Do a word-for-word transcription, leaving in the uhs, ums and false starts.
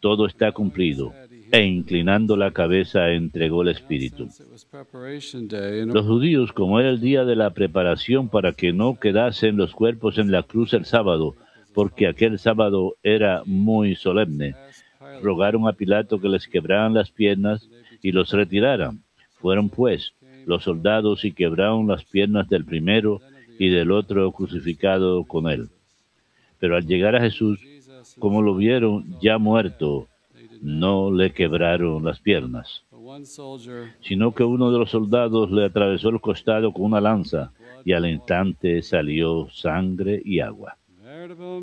todo está cumplido, e inclinando la cabeza entregó el Espíritu. Los judíos, como era el día de la preparación para que no quedasen los cuerpos en la cruz el sábado, porque aquel sábado era muy solemne, rogaron a Pilato que les quebraran las piernas y los retiraran. Fueron pues los soldados y quebraron las piernas del primero y del otro crucificado con él. Pero al llegar a Jesús, como lo vieron ya muerto, no le quebraron las piernas, sino que uno de los soldados le atravesó el costado con una lanza y al instante salió sangre y agua.